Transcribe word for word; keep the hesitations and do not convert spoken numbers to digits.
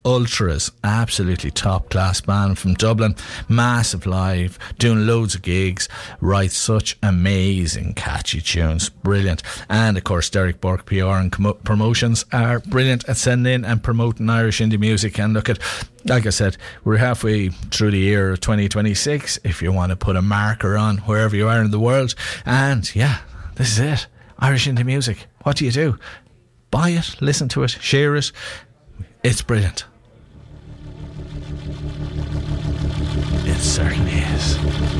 Ultras, absolutely top class band from Dublin, massive live, doing loads of gigs, writes such amazing catchy tunes, brilliant. And of course Derek Burke P R and com- Promotions are brilliant at sending in and promoting Irish indie music. And look at, like I said, we're halfway through the year of twenty twenty-six if you want to put a marker on wherever you are in the world. And yeah, this is it, Irish indie music. What do you do? Buy it, listen to it, share it. It's brilliant. It certainly is.